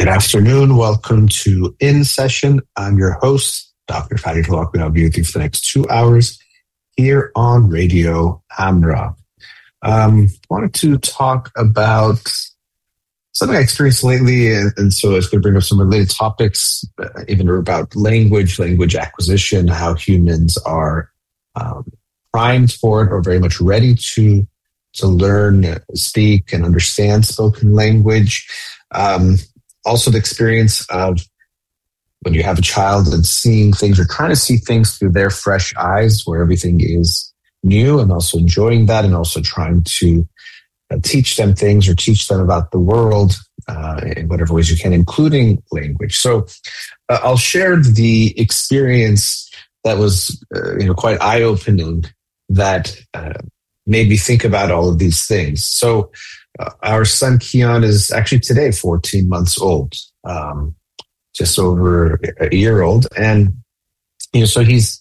Good afternoon. Welcome to In Session. I'm your host, Dr. Fadi Talakmi. I'll be with you for the next 2 hours here on Radio Hamra. Wanted to talk about something I experienced lately, and so it's going to bring up some related topics, even about language acquisition, how humans are primed for it or very much ready to learn, speak, and understand spoken language. Also the experience of when you have a child and seeing things or trying to see things through their fresh eyes where everything is new, and also enjoying that, and also trying to teach them things or teach them about the world in whatever ways you can, including language. So I'll share the experience that was quite eye-opening that made me think about all of these things. So our son Kian is actually today 14 months old, just over a year old. And, so he's